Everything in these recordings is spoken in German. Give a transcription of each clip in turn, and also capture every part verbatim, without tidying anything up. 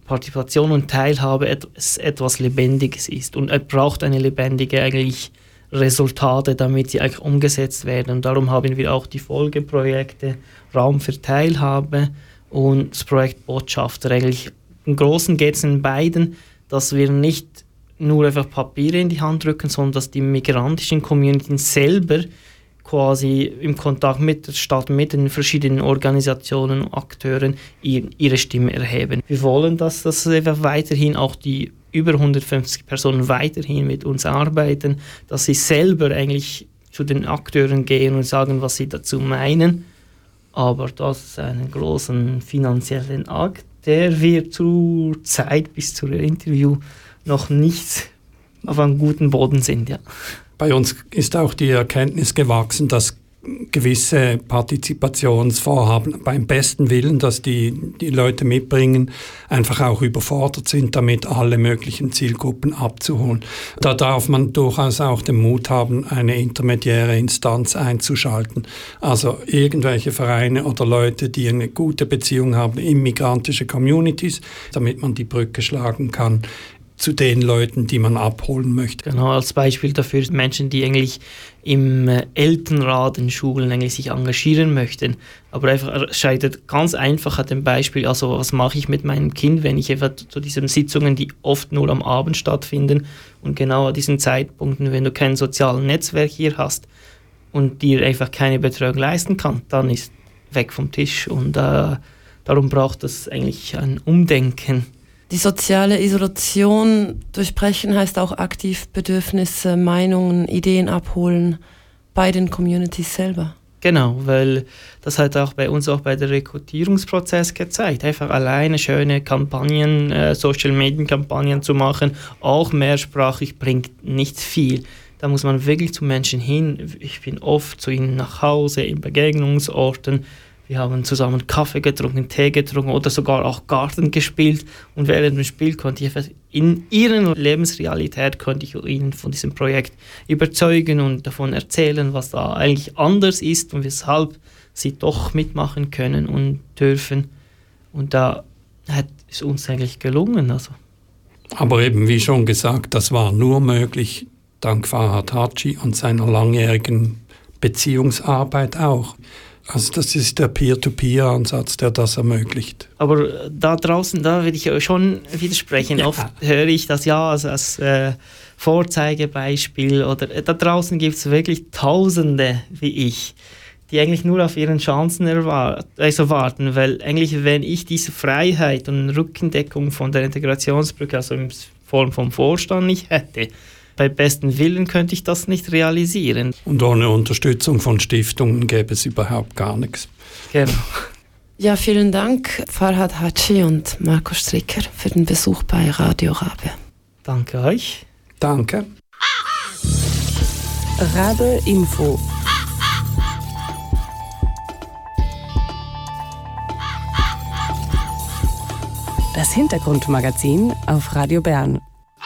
Partizipation und Teilhabe etwas, etwas Lebendiges ist. Und er braucht eine lebendige eigentlich Resultate, damit sie eigentlich umgesetzt werden. Und darum haben wir auch die Folgeprojekte Raum für Teilhabe und das Projekt Botschafter. Eigentlich im Großen geht es in beiden, dass wir nicht nur einfach Papiere in die Hand drücken, sondern dass die migrantischen Communities selber quasi im Kontakt mit der Stadt, mit den verschiedenen Organisationen und Akteuren ihre Stimme erheben. Wir wollen, dass das einfach weiterhin auch die über hundertfünfzig Personen weiterhin mit uns arbeiten, dass sie selber eigentlich zu den Akteuren gehen und sagen, was sie dazu meinen. Aber das ist einen großen finanziellen Akt, der wir zur Zeit bis zum Interview noch nicht auf einem guten Boden sind. Ja. Bei uns ist auch die Erkenntnis gewachsen, dass gewisse Partizipationsvorhaben beim besten Willen, dass die, die Leute mitbringen, einfach auch überfordert sind, damit alle möglichen Zielgruppen abzuholen. Da darf man durchaus auch den Mut haben, eine intermediäre Instanz einzuschalten. Also irgendwelche Vereine oder Leute, die eine gute Beziehung haben in migrantische Communities, damit man die Brücke schlagen kann zu den Leuten, die man abholen möchte. Genau, als Beispiel dafür Menschen, die eigentlich im Elternrat in Schulen eigentlich sich engagieren möchten, aber einfach scheitert ganz einfach an dem Beispiel, also was mache ich mit meinem Kind, wenn ich einfach zu diesen Sitzungen, die oft nur am Abend stattfinden und genau an diesen Zeitpunkten, wenn du kein soziales Netzwerk hier hast und dir einfach keine Betreuung leisten kann, dann ist weg vom Tisch und äh, darum braucht es eigentlich ein Umdenken. Die soziale Isolation durchbrechen heißt auch aktiv Bedürfnisse, Meinungen, Ideen abholen bei den Communities selber. Genau, weil das hat auch bei uns auch bei der Rekrutierungsprozess gezeigt. Einfach alleine schöne Kampagnen, äh, Social-Media-Kampagnen zu machen, auch mehrsprachig, bringt nicht viel. Da muss man wirklich zu Menschen hin. Ich bin oft zu ihnen nach Hause, in Begegnungsorten. Wir haben zusammen Kaffee getrunken, Tee getrunken oder sogar auch Garten gespielt. Und während dem Spiel konnte ich in ihrer Lebensrealität konnte ich ihnen von diesem Projekt überzeugen und davon erzählen, was da eigentlich anders ist und weshalb sie doch mitmachen können und dürfen. Und da hat es uns eigentlich gelungen. Also. Aber eben, wie schon gesagt, das war nur möglich dank Farhad Haji und seiner langjährigen Beziehungsarbeit auch. Also das ist der Peer-to-Peer-Ansatz, der das ermöglicht. Aber da draußen, da würde ich schon widersprechen. Ja. Oft höre ich das ja als, als äh, Vorzeigebeispiel. Oder äh, da draußen gibt es wirklich Tausende wie ich, die eigentlich nur auf ihren Chancen erwart- also warten. Weil eigentlich, wenn ich diese Freiheit und Rückendeckung von der Integrationsbrücke, also in Form vom Vorstand nicht hätte, bei bestem Willen könnte ich das nicht realisieren. Und ohne Unterstützung von Stiftungen gäbe es überhaupt gar nichts. Genau. Ja, vielen Dank, Farhad Haji und Marco Stricker, für den Besuch bei Radio Rabe. Danke euch. Danke. Rabe Info. Das Hintergrundmagazin auf Radio Bern.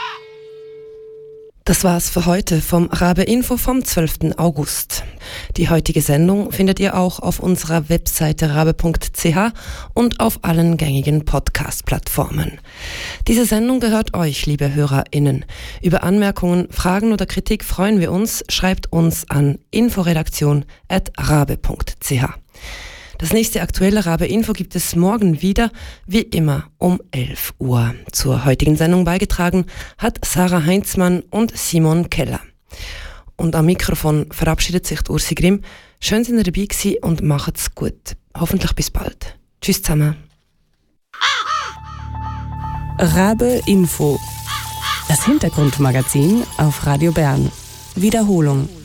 Das war's für heute vom Rabe Info vom zwölften August. Die heutige Sendung findet ihr auch auf unserer Webseite rabe punkt c h und auf allen gängigen Podcast-Plattformen. Diese Sendung gehört euch, liebe HörerInnen. Über Anmerkungen, Fragen oder Kritik freuen wir uns. Schreibt uns an inforedaktion at rabe punkt c h. Das nächste aktuelle Rabe Info gibt es morgen wieder, wie immer um elf Uhr. Zur heutigen Sendung beigetragen hat Sarah Heinzmann und Simon Keller. Und am Mikrofon verabschiedet sich die Ursi Grimm. Schön, dass ihr dabei gewesen und macht's gut. Hoffentlich bis bald. Tschüss zusammen. Rabe Info. Das Hintergrundmagazin auf Radio Bern. Wiederholung.